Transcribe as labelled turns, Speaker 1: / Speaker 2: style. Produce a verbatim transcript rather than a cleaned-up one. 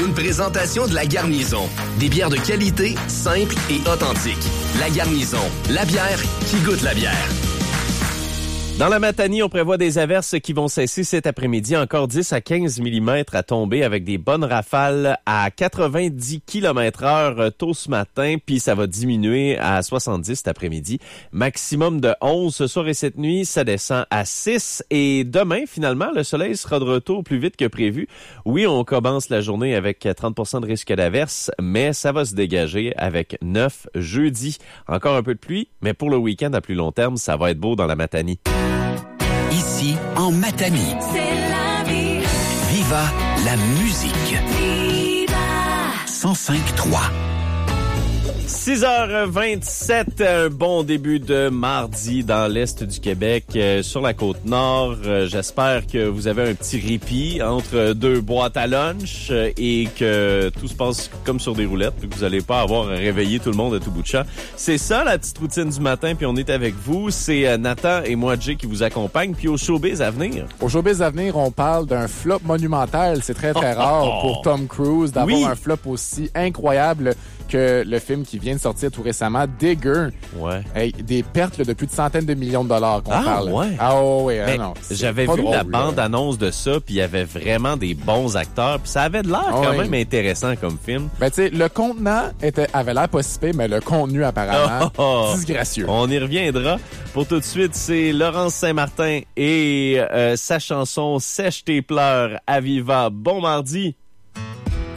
Speaker 1: une présentation de La Garnison. Des bières de qualité, simples et authentiques. La Garnison, la bière qui goûte la bière.
Speaker 2: Dans la Matanie, on prévoit des averses qui vont cesser cet après-midi. Encore dix à quinze millimètres à tomber avec des bonnes rafales à quatre-vingt-dix kilomètres heure tôt ce matin, puis ça va diminuer à soixante-dix cet après-midi. Maximum de onze ce soir et cette nuit, ça descend à six. Et demain, finalement, le soleil sera de retour plus vite que prévu. Oui, on commence la journée avec trente pour cent de risque d'averse, mais ça va se dégager avec neuf jeudi. Encore un peu de pluie, mais pour le week-end à plus long terme, ça va être beau dans la Matanie.
Speaker 3: Ici, en Matanie.
Speaker 4: C'est la vie.
Speaker 3: Viva la musique.
Speaker 4: Viva.
Speaker 3: cent cinq trois.
Speaker 2: six heures vingt-sept, un bon début de mardi dans l'Est du Québec, euh, sur la Côte-Nord. Euh, j'espère que vous avez un petit répit entre deux boîtes à lunch euh, et que tout se passe comme sur des roulettes, puis que vous n'allez pas avoir à réveiller tout le monde à tout bout de champ. C'est ça, la petite routine du matin, puis on est avec vous. C'est euh, Nathan et moi, Jay, qui vous accompagnent. Puis au showbiz à venir.
Speaker 5: Au showbiz à venir, on parle d'un flop monumental. C'est très, très rare pour Tom Cruise d'avoir
Speaker 2: Oui.
Speaker 5: un flop aussi incroyable que le film qui vient de sortir tout récemment, Digger.
Speaker 2: Ouais.
Speaker 5: Hey, des pertes là, de plus de centaines de millions de dollars qu'on
Speaker 2: Ah,
Speaker 5: parle.
Speaker 2: ouais.
Speaker 5: Ah oh, ouais,
Speaker 2: Mais
Speaker 5: ah, non. c'est
Speaker 2: j'avais
Speaker 5: pas
Speaker 2: vu
Speaker 5: drôle,
Speaker 2: la
Speaker 5: là.
Speaker 2: bande-annonce de ça, puis il y avait vraiment des bons acteurs, puis ça avait de l'air
Speaker 5: Ah,
Speaker 2: quand
Speaker 5: oui.
Speaker 2: même intéressant comme film.
Speaker 5: Ben, tu sais, le contenant était, avait l'air pas si pire, mais le contenu, apparemment,
Speaker 2: Oh, oh.
Speaker 5: disgracieux.
Speaker 2: On y reviendra. Pour tout de suite, c'est Laurence Saint-Martin et euh, sa chanson « Sèche tes pleurs » à Viva. Bon mardi!